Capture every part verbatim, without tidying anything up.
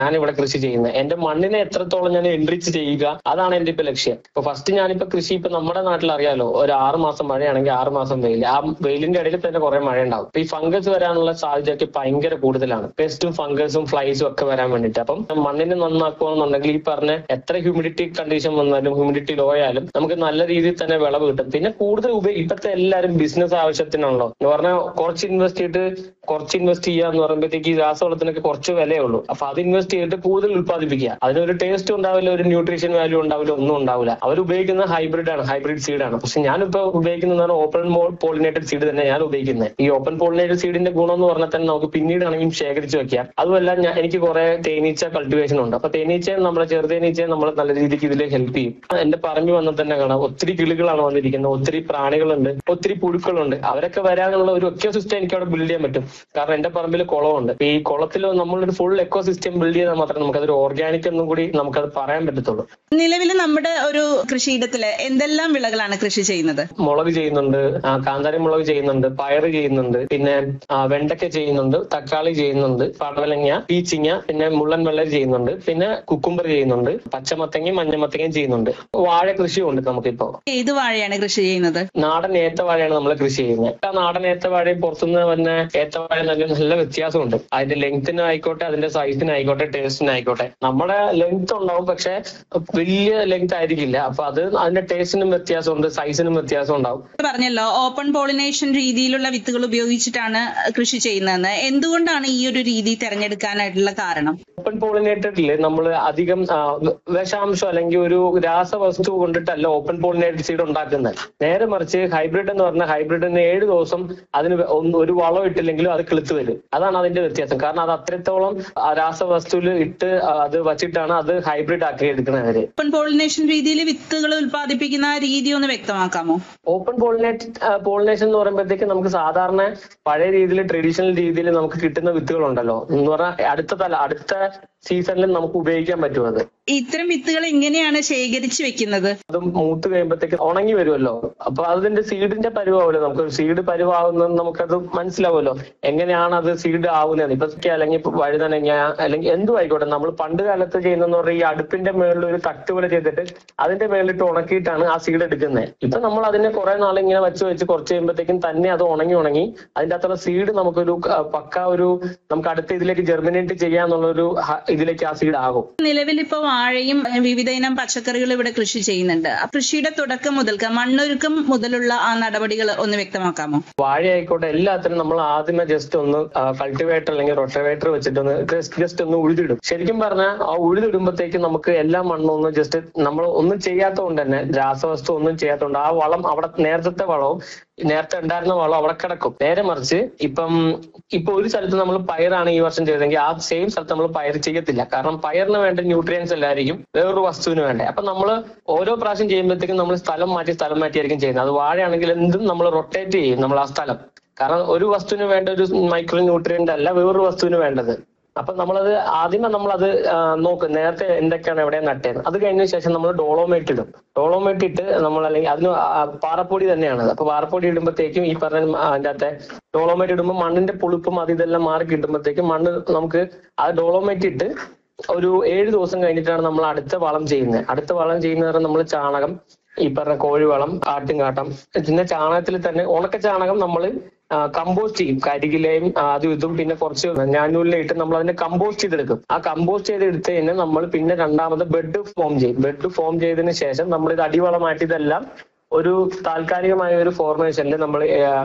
ഞാൻ ഇവിടെ കൃഷി ചെയ്യുന്നത്. എന്റെ മണ്ണിനെ എത്രത്തോളം ഞാൻ എൻറിച്ച് ചെയ്യുക, അതാണ് എന്റെ ഇപ്പൊ ലക്ഷ്യം. ഇപ്പൊ ഫസ്റ്റ് ഞാനിപ്പോ കൃഷി ഇപ്പൊ നമ്മുടെ നാട്ടിൽ അറിയാലോ, ഒരു ആറ് മാസം മഴയാണെങ്കിൽ ആറ് മാസം വെയിൽ, ആ വെയിലിന്റെ ഇടയിൽ തന്നെ കുറെ മഴ ഉണ്ടാവും. ഈ ഫംഗസ് വരാനുള്ള സാധ്യതയൊക്കെ ഭയങ്കര കൂടുതലാണ്, പെസ്റ്റും ഫംഗസും ഫ്ലൈസും ഒക്കെ വരാൻ വേണ്ടിട്ട്. അപ്പം മണ്ണിനെ നന്നാക്കുകയാണെന്നുണ്ടെങ്കിൽ ഈ പറഞ്ഞ എത്ര ഹ്യൂമിഡിറ്റി കണ്ടീഷൻ വന്നാലും ഹ്യൂമിഡിറ്റി ലോ ആയാലും നമുക്ക് നല്ല രീതിയിൽ തന്നെ വിളവ് കിട്ടും. പിന്നെ കൂടുതൽ ഉപ ഇപ്പത്തെ എല്ലാവരും ബിസിനസ് ആവശ്യത്തിനാണല്ലോ എന്ന് പറഞ്ഞാൽ കുറച്ച് ഇൻവെസ്റ്റ് ചെയ്തിട്ട് കുറച്ച് ഇൻവെസ്റ്റ് ചെയ്യുക എന്ന് പറയുമ്പോഴത്തേക്ക് ഈ രാസവളത്തിനൊക്കെ കുറച്ച് വിലയുള്ളൂ. അപ്പൊ അത് ഇൻവെസ്റ്റ് ചെയ്തിട്ട് കൂടുതൽ ഉത്പാദിപ്പിക്കുക. അതിനൊരു ടേസ്റ്റ് ഉണ്ടാവില്ല, ഒരു ന്യൂട്രീഷൻ വാല്യൂ ഉണ്ടാവില്ല, ഒന്നും ഉണ്ടാവില്ല. അവർ ഉപയോഗിക്കുന്ന ഹൈബ്രിഡ് ആണ്, ഹൈബ്രിഡ് സീഡാണ്. പക്ഷെ ഞാനിപ്പോ ഉപയോഗിക്കുന്നതാണ് ഓപ്പൺ പോളിനേറ്റഡ് സീഡ് തന്നെ ഞാൻ ഉപയോഗിക്കുന്നത്. ഈ ഓപ്പൺ പോളിനേറ്റഡ് സീഡിന്റെ ഗുണം എന്ന് പറഞ്ഞാൽ തന്നെ നമുക്ക് പിന്നീടാണെങ്കിലും ശേഖരിച്ച് വെക്കാം. അതുമല്ല ഞാൻ എനിക്ക് കുറെ തേനീച്ച കൾട്ടിവേഷൻ ഉണ്ട്. അപ്പൊ തേനീച്ചയെ നമ്മളെ ചെറുതേനീച്ചയെ നമ്മൾ നല്ല രീതിക്ക് ഇതിൽ ഹെൽപ്പ് ചെയ്യും. എന്റെ പറമ്പ് വന്നാൽ തന്നെ കാണാം ഒത്തിരി കിളികളാണ് വന്നിരിക്കുന്നത്, ഒത്തിരി പ്രാണികളുണ്ട്, ഒത്തിരി പുഴുക്കളുണ്ട്. അവരൊക്കെ വരാനുള്ള ഒരു എക്കോ സിസ്റ്റം എനിക്ക് അവിടെ ബിൽഡ് ചെയ്യാൻ പറ്റും. കാരണം എന്റെ പറമ്പിൽ കുളമുണ്ട്. ഈ കുളത്തിൽ നമ്മളൊരു ഫുൾ എക്കോ സിസ്റ്റം ബിൽഡ് ചെയ്താൽ മാത്രമേ നമുക്കതൊരു ഓർഗാനിക് എന്നും കൂടി നമുക്കത് പറയാൻ പറ്റത്തുള്ളൂ. നിലവിൽ നമ്മുടെ ഒരു കൃഷിയിടത്തില് എന്തെല്ലാം വിളകളാണ് കൃഷി ചെയ്യുന്നത്? മുളക് ചെയ്യുന്നുണ്ട്, കാന്താരി മുളക് ചെയ്യുന്നുണ്ട്, പയറ് ചെയ്യുന്നുണ്ട്, പിന്നെ വെണ്ടയ്ക്ക ചെയ്യുന്നുണ്ട്, തക്കാളി ചെയ്യുന്നുണ്ട്, പടവലങ്ങ, പീച്ചിങ്ങ, പിന്നെ മുള്ളൻ വെള്ളരി ചെയ്യുന്നുണ്ട്, പിന്നെ കുക്കുംബർ ചെയ്യുന്നുണ്ട്, പച്ചമത്തങ്ങയും മഞ്ഞമത്തങ്ങയും ചെയ്യുന്നുണ്ട്. വാഴ കൃഷിയുണ്ട് നമുക്കിപ്പോ. ഏത് വാഴയാണ് കൃഷി ചെയ്യുന്നത്? നാടൻ ഏത്തവാഴയാണ് നമ്മൾ കൃഷി ചെയ്യുന്നത്. ആ നാടൻ ഏത്തവാഴയും പുറത്തുനിന്ന് തന്നെ ഏത്തവാഴ നല്ല നല്ല വ്യത്യാസമുണ്ട്. അതിന്റെ ലെങ്തിനും ആയിക്കോട്ടെ, അതിന്റെ സൈസിനായിക്കോട്ടെ, ടേസ്റ്റിനായിക്കോട്ടെ. നമ്മുടെ ലെങ്ത് ഉണ്ടാവും, പക്ഷെ വലിയ ലെങ്ത് ആയിരിക്കില്ല. അപ്പൊ അത് അതിന്റെ ടേസ്റ്റിനും വ്യത്യാസമുണ്ട്, സൈസിനും വ്യത്യാസം ഉണ്ടാവും. പറഞ്ഞല്ലോ ഓപ്പൺ പോളിനേഷൻ രീതിയിലുള്ള വിത്തുകൾ ഉപയോഗിച്ചിട്ടാണ് കൃഷി ചെയ്യുന്നതെന്ന്. എന്തുകൊണ്ടാണ് ഈ ഒരു രീതി തിരഞ്ഞെടുക്കാനായിട്ടുള്ള കാരണം? ഓപ്പൺ പോളിനേറ്റഡില് നമ്മൾ അധികം വിഷാംശം അല്ലെങ്കിൽ ഒരു രാസവസ്തു കൊണ്ടിട്ടല്ല ഓപ്പൺ പോളിനേറ്റഡ് സീഡ് ഉണ്ടാക്കുന്നത്. നേരെ മറിച്ച് ഹൈബ്രിഡ് എന്ന് പറഞ്ഞാൽ ഹൈബ്രിഡിന് ഏഴ് ദിവസം അതിന് ഒരു വളം ഇട്ടില്ലെങ്കിലും അത് കിളുത്ത് വരും. അതാണ് അതിന്റെ വ്യത്യാസം. കാരണം അത് അത്രത്തോളം രാസവസ്തുവിൽ ഇട്ട് അത് വച്ചിട്ടാണ് അത് ഹൈബ്രിഡ് ആക്കി എടുക്കുന്നത്. ഓപ്പൺ പോളിനേഷൻ രീതിയിൽ വിത്തുകൾ ഉത്പാദിപ്പിക്കുന്ന രീതി ഒന്ന് വ്യക്തമാക്കാമോ? ഓപ്പൺ പോളിനേറ്റ് പോളിനേഷൻ എന്ന് പറയുമ്പോഴത്തേക്ക് നമുക്ക് സാധാരണ പഴയ രീതിയിൽ ട്രഡീഷണൽ രീതിയിൽ നമുക്ക് കിട്ടുന്ന വിത്തുകളുണ്ടല്ലോ എന്ന് പറഞ്ഞാൽ അടുത്ത തല അടുത്ത സീസണിൽ നമുക്ക് ഉപയോഗിക്കാൻ പറ്റും. അത് ഇത്തരം വിത്തുകൾ എങ്ങനെയാണ് ശേഖരിച്ച് വെക്കുന്നത്? അത് മൂത്ത് കഴിയുമ്പോഴത്തേക്ക് ഉണങ്ങി വരുമല്ലോ. അപ്പൊ അതിന്റെ സീഡിന്റെ പരുവാവുമല്ലോ, നമുക്ക് സീഡ് പരുവാകുന്നത് നമുക്കത് മനസ്സിലാവുമല്ലോ എങ്ങനെയാണ് അത് സീഡ് ആവുന്നത്. ഇപ്പൊ അല്ലെങ്കിൽ വഴുതനങ്ങ അല്ലെങ്കിൽ എന്തും ആയിക്കോട്ടെ, നമ്മൾ പണ്ട് കാലത്ത് ചെയ്യുന്നതെന്ന് പറഞ്ഞാൽ ഈ അടുപ്പിന്റെ മേളിൽ ഒരു തട്ട് പോലെ ചെയ്തിട്ട് അതിന്റെ മേളിലിട്ട് ഉണക്കിയിട്ടാണ് ആ സീഡ് എടുക്കുന്നത്. ഇപ്പൊ നമ്മൾ അതിനെ കുറെ നാൾ ഇങ്ങനെ വെച്ച് വെച്ച് കുറച്ച് കഴിയുമ്പോഴത്തേക്കും തന്നെ അത് ഉണങ്ങി ഉണങ്ങി അതിന്റെ അകത്തുള്ള സീഡ് നമുക്കൊരു പക്ക ഒരു നമുക്ക് അടുത്ത ഇതിലേക്ക് ജെർമിനേറ്റ് ചെയ്യാന്നുള്ളൊരു ഇതിലേക്ക് ആ സീഡ് ആകും. നിലവിൽ ഇപ്പൊ വാഴയും വിവിധ ഇനം പച്ചക്കറികളും ഇവിടെ കൃഷി ചെയ്യുന്നുണ്ട്. കൃഷിയുടെ തുടക്കം മുതൽക്ക് മണ്ണൊരുക്കം മുതലുള്ള ആ നടപടികൾ ഒന്ന് വ്യക്തമാക്കാമോ? വാഴ ആയിക്കോട്ടെ എല്ലാത്തിനും നമ്മൾ ആദ്യമേ ജസ്റ്റ് ഒന്ന് കൾട്ടിവേറ്റർ അല്ലെങ്കിൽ റൊട്ടവേറ്റർ വെച്ചിട്ടൊന്ന് ജസ്റ്റ് ഒന്ന് ഉഴുതിടും. ശരിക്കും പറഞ്ഞാൽ ആ ഉഴുതിടുമ്പോഴത്തേക്ക് നമുക്ക് എല്ലാ മണ്ണും ഒന്ന് ജസ്റ്റ് നമ്മൾ ഒന്നും ചെയ്യാത്തതുകൊണ്ട് തന്നെ രാസവസ്തു ഒന്നും ചെയ്യാത്തതുകൊണ്ട് ആ വളം അവിടെ നേരത്തെ വളവും നേരത്തെ ഉണ്ടായിരുന്ന വളം അവിടെ കിടക്കും. നേരെ മറിച്ച് ഇപ്പം ഇപ്പൊ ഒരു സ്ഥലത്ത് നമ്മൾ പയറാണ് ഈ വർഷം ചെയ്തതെങ്കിൽ ആ സെയിം സ്ഥലത്ത് നമ്മൾ പയർ ചെയ്യത്തില്ല. കാരണം പയറിന് വേണ്ട ന്യൂട്രിയൻസ് എല്ലായിരിക്കും വേറൊരു വസ്തുവിന് വേണ്ടേ. അപ്പൊ നമ്മൾ ഓരോ പ്രാവശ്യം ചെയ്യുമ്പോഴത്തേക്കും നമ്മൾ സ്ഥലം മാറ്റി സ്ഥലം മാറ്റിയായിരിക്കും ചെയ്യുന്നത്. അത് വാഴയാണെങ്കിൽ എന്തും നമ്മൾ റൊട്ടേറ്റ് ചെയ്യും നമ്മൾ ആ സ്ഥലം. കാരണം ഒരു വസ്തുവിന് വേണ്ട ഒരു മൈക്രോ ന്യൂട്രിയന്റ് അല്ല വേറൊരു വസ്തുവിന് വേണ്ടത്. അപ്പൊ നമ്മളത് ആദ്യമേ നമ്മളത് നോക്കും നേരത്തെ എന്തൊക്കെയാണ് എവിടെ നട്ടേന്ന്. അത് കഴിഞ്ഞ ശേഷം നമ്മൾ ഡോളോമേറ്റ് ഇടും. ഡോളോമേറ്റ് ഇട്ട് നമ്മൾ അല്ലെങ്കിൽ അതിന് പാറപ്പൊടി തന്നെയാണ്. അപ്പൊ പാറപ്പൊടി ഇടുമ്പോഴത്തേക്കും ഈ പറഞ്ഞ അതിന്റെ അകത്തെ ഡോളോമേറ്റ് ഇടുമ്പോൾ മണ്ണിന്റെ പുളിപ്പും അത് ഇതെല്ലാം മാറി കിട്ടുമ്പോഴത്തേക്കും മണ്ണ് നമുക്ക് ആ ഡോളോമേറ്റ് ഇട്ട് ഒരു ഏഴ് ദിവസം കഴിഞ്ഞിട്ടാണ് നമ്മൾ അടുത്ത വളം ചെയ്യുന്നത്. അടുത്ത വളം ചെയ്യുന്നത് നമ്മൾ ചാണകം, ഈ പറഞ്ഞ കോഴിവളം, ആട്ടുംകാട്ടം, പിന്നെ ചാണകത്തിൽ തന്നെ ഉണക്ക ചാണകം നമ്മൾ കമ്പോസ്റ്റ് ചെയ്യും. കരികിലയും അതും ഇതും പിന്നെ കുറച്ച് ഞാനൂലിനെ ഇട്ട് നമ്മൾ അതിനെ കമ്പോസ്റ്റ് ചെയ്തെടുക്കും. ആ കമ്പോസ്റ്റ് ചെയ്തെടുത്ത് കഴിഞ്ഞാൽ നമ്മൾ പിന്നെ രണ്ടാമത് ബെഡ് ഫോം ചെയ്യും. ബെഡ് ഫോം ചെയ്തതിന് ശേഷം നമ്മൾ ഇത് അടിവളമായിട്ട് ഇതെല്ലാം ഒരു താൽക്കാലികമായ ഒരു ഫോർമേഷനിൽ നമ്മൾ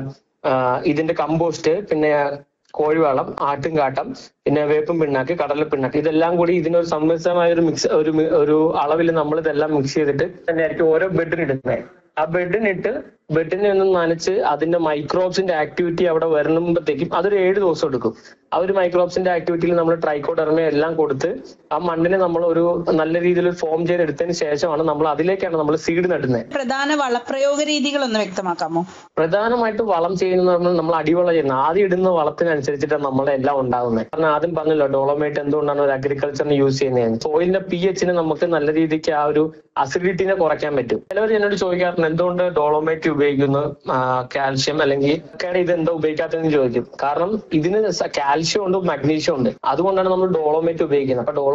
ഇതിന്റെ കമ്പോസ്റ്റ്, പിന്നെ കോഴിവളം, ആട്ടുംകാട്ടം, പിന്നെ വേപ്പും പിണ്ണാക്ക്, കടല പിണ്ണാക്ക്, ഇതെല്ലാം കൂടി ഇതിനൊരു സമ്മിശ്രമായ ഒരു മിക്സ് ഒരു ഒരു അളവിൽ നമ്മൾ ഇതെല്ലാം മിക്സ് ചെയ്തിട്ട് തന്നെയായിരിക്കും ഓരോ ബെഡിനിടുന്നത്. ആ ബെഡിനിട്ട് ബെഡിനെ ഒന്ന് നനച്ച് അതിന്റെ മൈക്രോബ്സിന്റെ ആക്ടിവിറ്റി അവിടെ വരുമ്പോഴത്തേക്കും അതൊരു ഏഴ് ദിവസം എടുക്കും. ആ ഒരു മൈക്രോബ്സിന്റെ ആക്ടിവിറ്റിയിൽ നമ്മൾ ട്രൈക്കോഡെർമ എല്ലാം കൊടുത്ത് ആ മണ്ണിനെ നമ്മൾ ഒരു നല്ല രീതിയിൽ ഫോം ചെയ്തെടുത്തതിന് ശേഷമാണ് നമ്മൾ അതിലേക്കാണ് നമ്മൾ സീഡ് നടുന്നത്. പ്രധാന വളപ്രയോഗ രീതികൾ ഒന്ന് വ്യക്തമാക്കാമോ? പ്രധാനമായിട്ട് വളം ചെയ്യുന്ന പറഞ്ഞാൽ നമ്മൾ അടിവളം ചെയ്യുന്നത് ആദ്യം ഇടുന്ന വളത്തിനനുസരിച്ചിട്ടാണ് നമ്മളെ എല്ലാം ഉണ്ടാകുന്നത്. കാരണം ആദ്യം പറഞ്ഞല്ലോ ഡോളോമേറ്റ് എന്തുകൊണ്ടാണ് ഒരു അഗ്രികൾച്ചറിന് യൂസ് ചെയ്യുന്നത്. സോയിലിന്റെ പി എച്ചിന് നമുക്ക് നല്ല രീതിക്ക് ആ ഒരു അസിഡിറ്റിനെ കുറയ്ക്കാൻ പറ്റും. ചിലവർ എന്നോട് ചോദിക്കാറുണ്ട് എന്തുകൊണ്ട് ഡോളോമൈറ്റ് ഉപയോഗിക്കുന്നു, കാൽഷ്യം അല്ലെങ്കിൽ ഇത് എന്താ ഉപയോഗിക്കാത്തതെന്ന് ചോദിക്കും. കാരണം ഇതിന് കാൽഷ്യം ഉണ്ട്, മഗ്നീഷ്യം ഉണ്ട്. അതുകൊണ്ടാണ് നമ്മൾ ഡോളോമൈറ്റ് ഉപയോഗിക്കുന്നത്. അപ്പൊ